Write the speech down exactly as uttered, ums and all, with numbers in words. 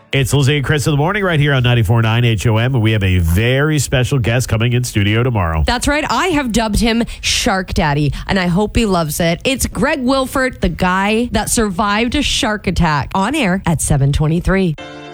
It's Lizzie and Chris in the morning right here on ninety-four point nine H O M. And we have a very special guest coming in studio tomorrow. That's right. I have dubbed him Shark Daddy, and I hope he loves it. It's Greg Wilford, the guy that survived a shark attack, on air at seven twenty-three.